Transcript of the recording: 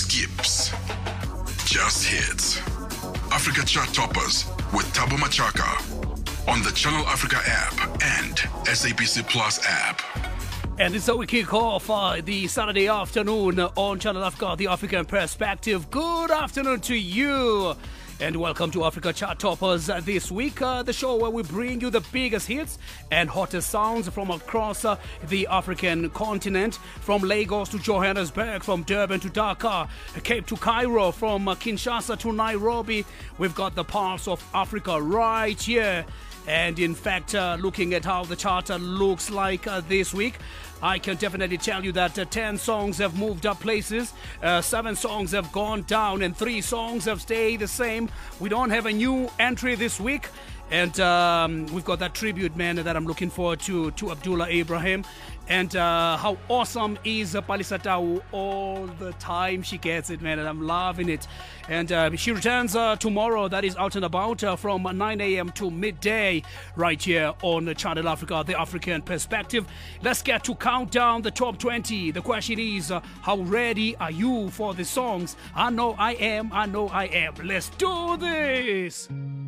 skips, just hits. Africa Chart Toppers with Thabo Machaka on the Channel Africa app and SABC Plus app. And this is how we kick off the Saturday afternoon on Channel Africa, the African Perspective. Good afternoon to you. And welcome to Africa Chart Toppers this week, the show where we bring you the biggest hits and hottest sounds from across the African continent, from Lagos to Johannesburg, from Durban to Dakar, Cape to Cairo, from Kinshasa to Nairobi. We've got the pulse of Africa right here. And in fact, looking at how the chart looks like this week, I can definitely tell you that 10 songs have moved up places, 7 songs have gone down, and 3 songs have stayed the same. We don't have a new entry this week. And we've got that tribute, man, that I'm looking forward to Abdullah Ibrahim. And how awesome is Palisa Tau all the time. She gets it, man, and I'm loving it. And she returns tomorrow. That is Out and About from 9 a.m. to midday right here on Channel Africa, the African Perspective. Let's get to count down the top 20. The question is, how ready are you for the songs? I know I am. Let's do this.